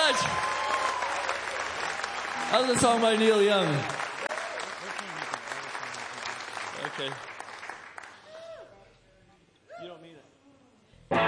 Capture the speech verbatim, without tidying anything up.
much. How's the song by Neil Young? Okay. You don't mean it.